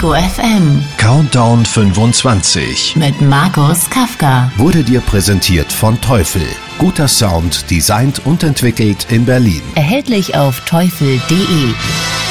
Ego FM Countdown 25 mit Markus Kafka. wurde dir präsentiert von Teufel. Guter Sound, designt und entwickelt in Berlin. Erhältlich auf teufel.de.